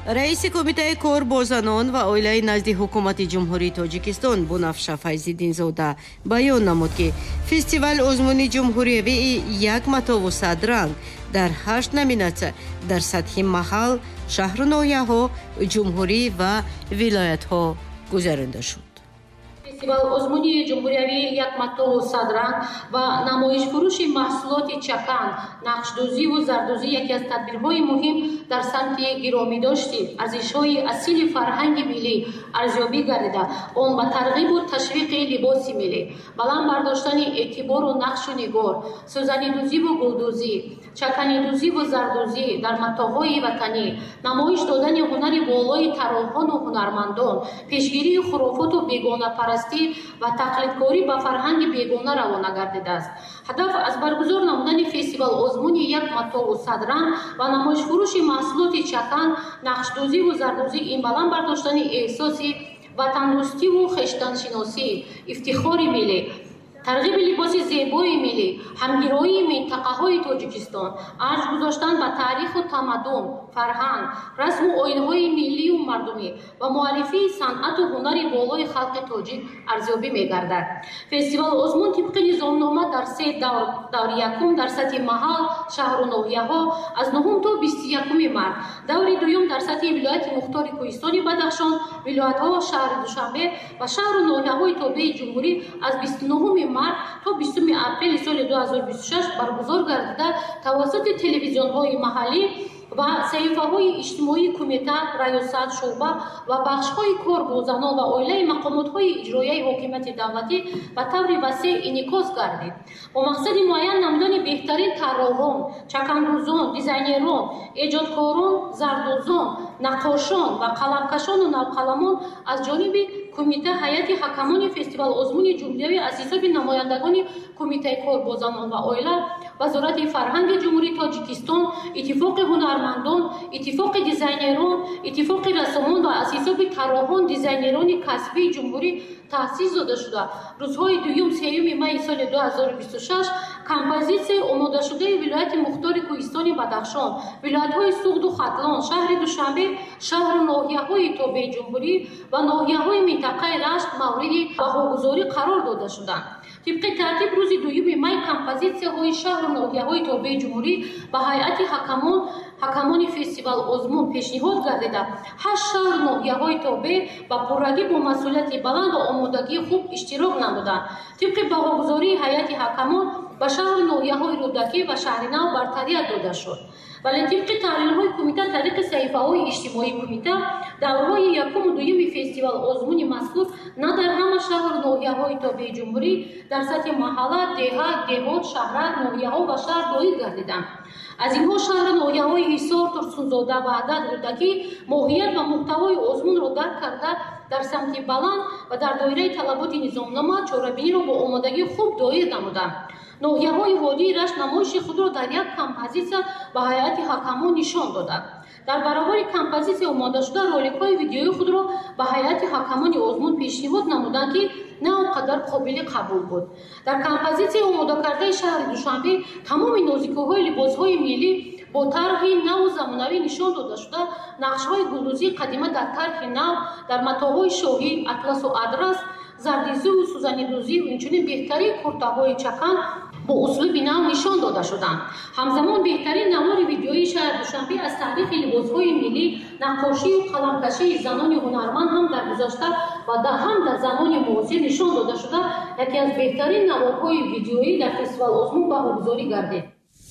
раиси кумитаи кор бо занон ва оилаи назди ҳукумати ҷумҳурии Тоҷикистон Бунафша Файзиддинзода баён намуд, ки фестивал озмуни ҷумҳуриявии як матову садранг дар 8 номинатсия дар сатҳи маҳал, шаҳру ноҳияҳо, ҷумҳурӣ ва вилоятҳо гузаронида шуд. фестивал озмуни ҷумҳуриявии як матову садранг ва намоишфурӯши маҳсулоти чакан, нақшдӯзиву зардӯзӣ яке аз тадбирҳои муҳим дар самти гиромидошти арзишҳои асили фарҳанги миллӣ арзёбӣ гардида, он ба тарғибу ташвиқи либоси миллӣ, баланд бардоштани эътибору нақшу нигор, сӯзанидӯзиву гулдӯзӣ, чаканидӯзиву зардӯзӣ дар матоъҳои ватанӣ, намоиш додани ҳунари болои тарроҳону ҳунармандон, пешгирии хурофоту бегонапарастӣ ва тақлидкорӣ ба фарҳанги бегона равона гардидааст. ҳадаф аз баргузор намудани фестивал озмуни як матову садранг ва намоишфурӯши маҳсулоти чакан, нақшдӯзиву зардӯзӣ ин баланд бардоштани эҳсоси ватандӯстиву хештаншиносӣ, ифтихори миллӣ, тарғиби либоси зебои миллӣ, ҳамгироии минтақаҳои Тоҷикистон, арз гузоштан ба таъриху тамаддун, фарҳанг, расму оинҳои миллию мардумӣ ва муаллифии санъату ҳунари болои халқи тоҷик арзёбӣ мегардад. Фестивал озмун тибқи низомнома дар 3 даври якум дар сатҳи маҳал, шаҳру ноҳияҳо аз 9 то 21 март, даври дуюм дар сатҳи вилояти мухтори Кӯҳистони Бадахшон, вилоятҳо шаҳри Душанбе ва шаҳру ноҳияҳои тобеи ҷумҳурӣ аз 29 март то 20 апрели соли 2026 баргузор гардида тавассути телевизионҳои маҳаллӣ ва саҳифаҳои иҷтимоии кумита, раёсат, шуъба ва бахшҳои кор бо занон ва оилаи мақомотҳои иҷроияи ҳокимияти давлатӣ ба таври васеъ инъикос гардид. бо мақсади муайян намудани беҳтарин тарроҳон, чакандӯзон, дизайнерон, эҷодкорон, зардӯзон, наққошон ва қаламкашону навқаламон аз ҷониби кумита ҳайати ҳакамони фестивал озмуни ҷумҳуриявӣ аз ҳисоби намояндагони кумитаи кор бо занон ва оила, вазорати фарҳанги ҷумҳурии Тоҷикистон, иттифоқи ҳунармандон, иттифоқи дизайнерон, иттифоқи рассомон ва аз ҳисоби тарроҳон, дизайнерони касбии ҷумҳурӣ таъсис дода шуда рӯзҳои 2-3 майи соли 2026 композитсияи омодашудаи вилояти мухтори Кӯҳистони Бадахшон, вилоятҳои Суғду Хатлон, шаҳри Душанбе, шаҳру ноҳияҳои тобеи ҷумҳурӣ ва ноҳияҳои минтақаи Рашт мавриди баҳогузорӣ қарор дода шуданд. тибқи тартиб рӯзи 2 май композитсияҳои шаҳру ноҳияҳои тобеи ҷумҳурӣ ба ҳайати ҳакамони фестивал озмун пешниҳод гардида 8 шаҳру ноҳияҳои тобе ба пуррагӣ бо масъулияти баланд ва омодагии хуб иштирок намуданд. тибқи баҳогузории ҳайати ҳакамон ба шаҳру ноҳияҳои Рӯдакӣ ва Шаҳри Нав бартарият дода шуд. вале тибқи таҳлилҳои кумита тариқи саҳифаҳои иҷтимоии кумита даврҳои якуму дуюми фестивал озмуни мазкур на дар ҳама шаҳру ноҳияҳои тобеи ҷумҳурӣ дар сатҳи маҳалла, деҳат, деҳот, шаҳрак, ноҳияҳо ва шаҳр доир гардиданд. аз инҳо шаҳру ноҳияҳои Ҳисор, Турсунзода, Ваҳдат, Рӯдакӣ моҳият ва муҳтавои озмунро дарк карда дар самти баланд ва дар доираи талаботи низомнома чорабиниро бо омодагии хуб доир намуданд. ноҳияҳои водии Рашт намоиши худро дар як композитсия ба ҳайати ҳакамон нишон доданд. дар баробари композитсия омодашуда роликҳои видеои худро ба ҳайати ҳакамони озмун пешниҳод намуданд, ки на он қадар қобили қабул буд. дар композитсияи омодакардаи шаҳри Душанбе тамоми нозикиҳои либосҳои миллӣ бо тарҳи наву замонавӣ нишон дода шуда, нақшҳои гулдӯзии қадима дар тарҳи нав, дар матоъҳои шоҳӣ, атласу адрас, зардизиву сӯзанидӯзӣ, инчунин беҳтарин куртаҳои чакан бо услуби нав нишон дода шуданд. ҳамзамон беҳтарин навори видеои шаҳри Душанбе аз таърихи либосҳои миллӣ, наққошию қаламкашии занони ҳунарманд ҳам дар гузашта ва ҳам дар замони муосир нишон дода шуда, яке аз беҳтарин наворҳои видеоӣ дар фестивал озмун баҳогузорӣ гардид.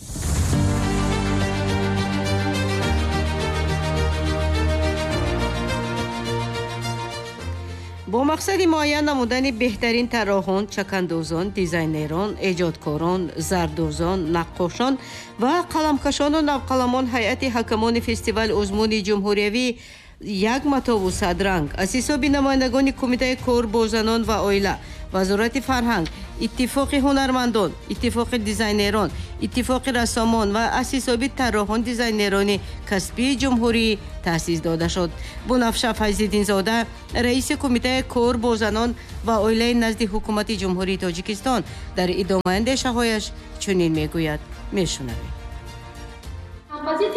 бо мақсади муайян намудани беҳтарин тарроҳон, чакандӯзон, дизайнерон, эҷодкорон, зардӯзон, наққошон ва қаламкашону навқаламон ҳайати ҳакамони фестивал озмуни ҷумҳуриявӣ як матову садранг аз ҳисоби намояндагони кумитаи кор бо занон ва оила, вазорати фарҳанг, иттифоқи ҳунармандон, иттифоқи дизайнерон, иттифоқи рассомон ва аз ҳисоби тарроҳон, дизайнерони касбии ҷумҳурӣ таъсис дода шуд. Бунафша Файзиддинзода, раиси кумитаи кор бо занон ва оилаи назди ҳукумати ҷумҳурии Тоҷикистон дар идомаи андешаҳояш чунин мегӯяд. мешунавем. Композитсия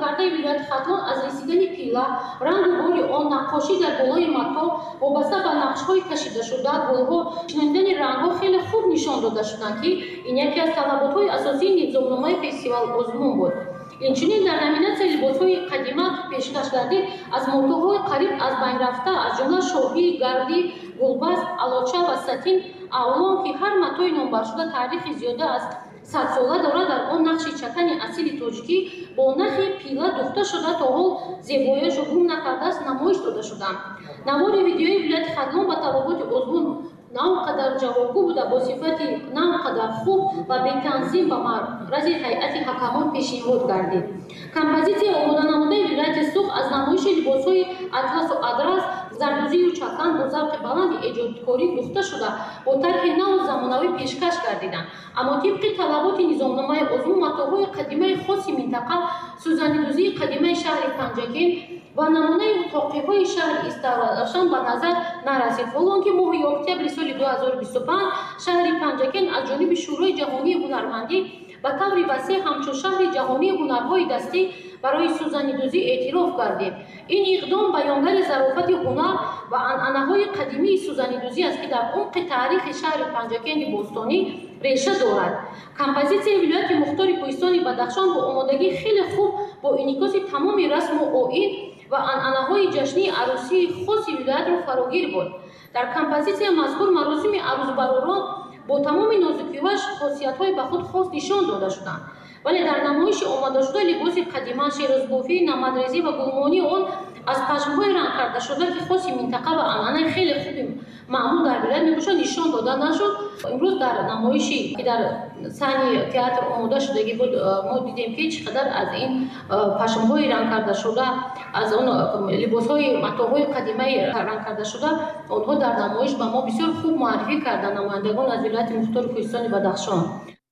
кардаи вилояти Хатлон аз рисидани пила, рангу бори он, наққошӣ дар болои мато вобаста ба нақшҳои кашидашуда, гулҳо, шинодидани рангҳо хеле хуб нишон дода шуданд, ки ин яке аз талаботҳои асосии низомномаи фестивал озмун буд. Инчунин дар номинатсияи либосҳои қадима пешкаш гардид аз мотоҳои қариб аз байн рафта, аз ҷумла шоҳӣ, гардӣ, гулбаст, алоча ва сатин авлон, ки ҳар матои номбаршуда таърихи зиёда аз 100 сола дорад, дар он нақши чакани асили тоҷикӣ бо нахи пила духта шуда то ҳол зебоиашро гум накардааст намоиш дода шуданд. Навори видеои вилояти Хатлон ба талаботи озмун навқадар ҷавобгӯ буда, бо сифати навқадар хуб ва бетанзим ба маърази ҳайати ҳакамон пешниҳод гардид. Композитсияи омоданамудаи вилояти Суғ аз намоиши либосҳои атласу адрас, зардӯзию чакан бо завқи баланди эҷодкорӣ духта шуда, бо тарҳи наву замонавӣ пешкаш гардиданд. Аммо тибқи талаботи низомномаи озмун матоъҳои қадимаи хоси минтақа, сӯзанидӯзии қадимаи шаҳри Панҷакен ва намунаи утоқиҳои шаҳри Истаравшан ба назар нарасид. Ҳолон ки моҳи октябри соли 2025 шаҳри Панҷакен аз ҷониби Шӯрои ҷаҳонии ҳунармандӣ ба таври васеъ ҳамчун шаҳри ҷаҳонии ҳунарҳои дастӣ барои сӯзанидӯзӣ эътироф гардид. Ин иқдом баёнгари зарофати ҳунар ва анъанаҳои қадимии сӯзанидӯзӣ аст, ки дар умқи таърихи шаҳри Панҷакени бостонӣ реша дорад. Композитсияи вилояти Мухтори Кӯҳистони Бадахшон бо омодагии хеле хуб, бо инъикоси тамоми расму оин ва анъанаҳои ҷашнии арӯсии хоси вилоятро фарогир буд. Дар композитсияи мазкур маросими арӯзбаророн бо тамоми нозукиёваш хосиятҳои ба худ хос нишон дода шуданд. Вале дар намоиши омадашуда либоси қадима, шерозбофӣ, намадрезӣ ва гулмонии он аз пашмҳои рангкардашуда, ки хоси минтақа ва анъанаи хеле хуби маъмул дар вилоят мебошад, нишон дода нашуд. имрӯз дар намоиши ки дар саҳни театр омода шудагӣ буд, мо дидем ки чӣ қадар аз ин пашмҳои рангкардашуда, аз он либосҳои матоъҳои қадимаи рангкардашуда, онҳо дар намоиш ба мо бисёр хуб муаррифӣ карданд намояндагон аз вилояти Мухтори Кӯҳистони Бадахшон.